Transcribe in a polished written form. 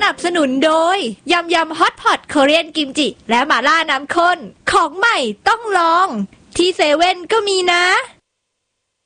นับสนุนโดยยำยำฮอตพอตโคเรียนกิมจิและหม่าล่าน้ำข้นของใหม่ต้องลองที่เซเว่นก็มีนะ